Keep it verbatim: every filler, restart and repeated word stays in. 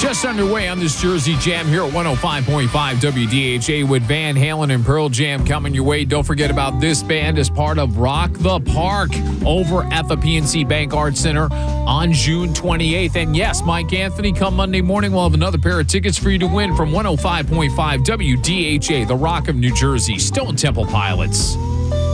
Just underway on this Jersey Jam here at one oh five point five W D H A with Van Halen and Pearl Jam coming your way. Don't forget about this band as part of Rock the Park over at the P N C Bank Arts Center on June twenty-eighth. And yes, Mike Anthony, come Monday morning, we'll have another pair of tickets for you to win from one oh five point five W D H A, the Rock of New Jersey, Stone Temple Pilots.